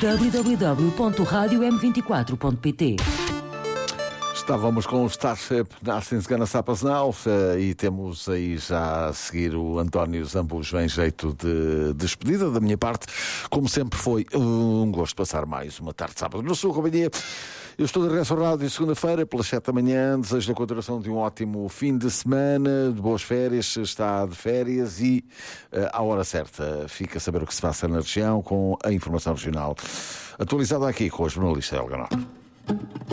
www.radiom24.pt. Estávamos com o Starship Nothing's Gonna Stop Us Now e temos aí já a seguir o António Zambujo em jeito de despedida da minha parte. Como sempre foi um gosto passar mais uma tarde de sábado na sua companhia. Eu estou de regresso ao rádio segunda-feira pelas 7 da manhã. Desejo a continuação de um ótimo fim de semana, de boas férias, está de férias e à hora certa fica a saber o que se passa na região com a informação regional atualizada aqui com a jornalista Helga Norte.